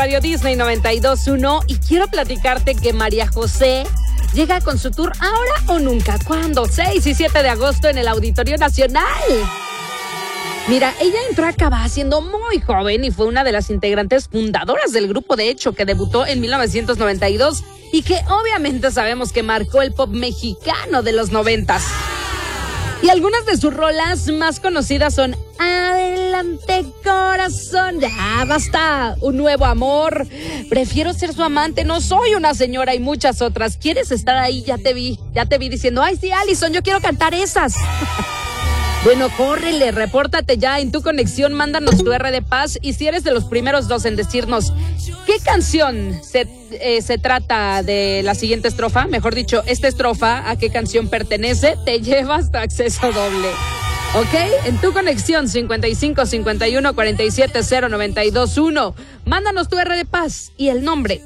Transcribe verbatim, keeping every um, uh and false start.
Radio Disney noventa y dos punto uno y quiero platicarte que María José llega con su tour ahora o nunca. ¿Cuándo? seis y siete de agosto en el Auditorio Nacional. Mira, ella entró a Cabá siendo muy joven y fue una de las integrantes fundadoras del grupo, de hecho, que debutó en mil novecientos noventa y dos y que obviamente sabemos que marcó el pop mexicano de los noventas. Y algunas de sus rolas más conocidas son Adelante Corazón, Ya Basta, Un Nuevo Amor, Prefiero Ser Su Amante, No Soy Una Señora y muchas otras. ¿Quieres estar ahí? Ya te vi, ya te vi diciendo, ay sí, Alison, yo quiero cantar esas. Bueno, córrele, repórtate ya en Tu Conexión, mándanos tu R de Paz y si eres de los primeros dos en decirnos qué canción se, eh, se trata de la siguiente estrofa, mejor dicho, esta estrofa, a qué canción pertenece, te llevas tu acceso doble. ¿Ok? En Tu Conexión cincuenta y cinco cincuenta y uno cuarenta y siete cero noventa y dos uno. Mándanos tu R de Paz y el nombre